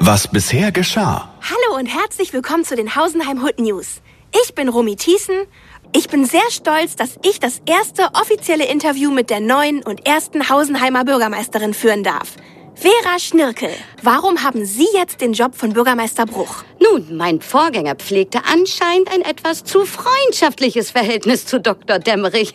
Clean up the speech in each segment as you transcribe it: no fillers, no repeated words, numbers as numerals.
Was bisher geschah. Hallo und herzlich willkommen zu den Hausenheim Hood News. Ich bin Romy Thiessen. Ich bin sehr stolz, dass ich das erste offizielle Interview mit der neuen und ersten Hausenheimer Bürgermeisterin führen darf. Vera Schnirkel, warum haben Sie jetzt den Job von Bürgermeister Bruch? Nun, mein Vorgänger pflegte anscheinend ein etwas zu freundschaftliches Verhältnis zu Dr. Dämmerich.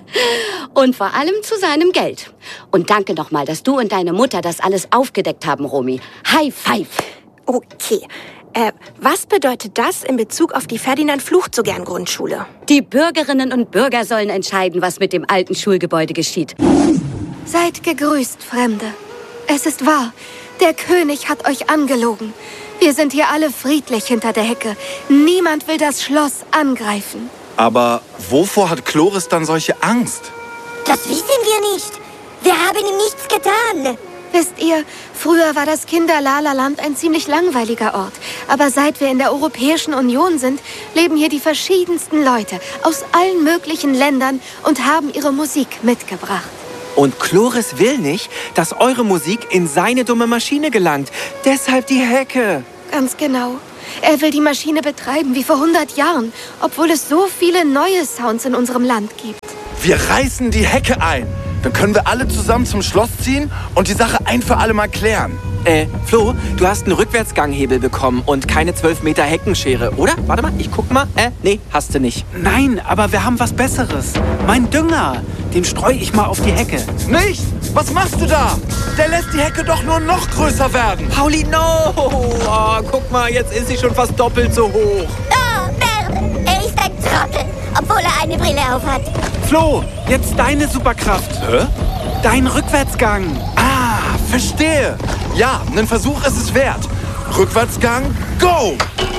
Und vor allem zu seinem Geld. Und danke nochmal, dass du und deine Mutter das alles aufgedeckt haben, Romy. High five. Okay. Was bedeutet das in Bezug auf die Ferdinand-Fluch-so-gern-Grundschule? Die Bürgerinnen und Bürger sollen entscheiden, was mit dem alten Schulgebäude geschieht. Seid gegrüßt, Fremde. Es ist wahr, der König hat euch angelogen. Wir sind hier alle friedlich hinter der Hecke. Niemand will das Schloss angreifen. Aber wovor hat Chloris dann solche Angst? Das wissen wir nicht. Wir haben ihm nichts getan. Wisst ihr, früher war das Kinder-Lala-Land ein ziemlich langweiliger Ort. Aber seit wir in der Europäischen Union sind, leben hier die verschiedensten Leute aus allen möglichen Ländern und haben ihre Musik mitgebracht. Und Chloris will nicht, dass eure Musik in seine dumme Maschine gelangt. Deshalb die Hecke. Ganz genau. Er will die Maschine betreiben wie vor 100 Jahren, obwohl es so viele neue Sounds in unserem Land gibt. Wir reißen die Hecke ein. Dann können wir alle zusammen zum Schloss ziehen und die Sache ein für alle Mal klären. Flo, du hast einen Rückwärtsganghebel bekommen und keine 12 Meter Heckenschere, oder? Warte mal, ich guck mal. Nee, hast du nicht. Nein, aber wir haben was Besseres. Mein Dünger, den streue ich mal auf die Hecke. Nicht? Was machst du da? Der lässt die Hecke doch nur noch größer werden. Pauli, no! Oh, guck mal, jetzt ist sie schon fast doppelt so hoch. Oh, Bernd, er ist ein Trottel, obwohl er eine Brille aufhat. Flo, jetzt deine Superkraft. Hä? Dein Rückwärtsgang. Ah, verstehe. Ja, einen Versuch ist es wert. Rückwärtsgang, go!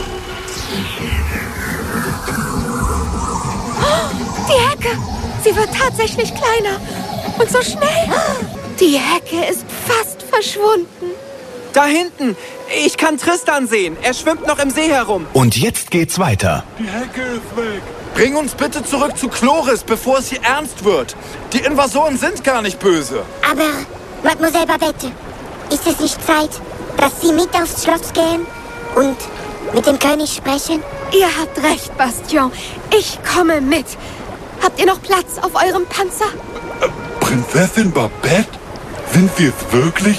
Die Hecke! Sie wird tatsächlich kleiner. Und so schnell. Die Hecke ist fast verschwunden. Da hinten. Ich kann Tristan sehen. Er schwimmt noch im See herum. Und jetzt geht's weiter. Die Hecke ist weg. Bring uns bitte zurück zu Chloris, bevor es hier ernst wird. Die Invasoren sind gar nicht böse. Aber, Mademoiselle Babette, ist es nicht Zeit, dass Sie mit aufs Schloss gehen und mit dem König sprechen? Ihr habt recht, Bastion. Ich komme mit. Habt ihr noch Platz auf eurem Panzer? Prinzessin Babette? Sind Sie es wirklich?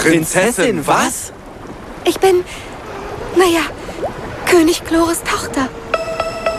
Prinzessin, was? Ich bin, König Chloris' Tochter.